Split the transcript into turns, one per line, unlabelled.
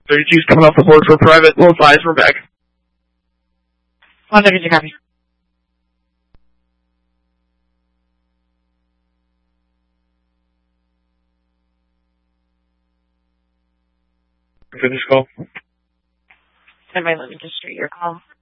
32's coming off the board for private. Low fives, we're back.
132 copy.
Finish call.
Everybody, let me just straight your call.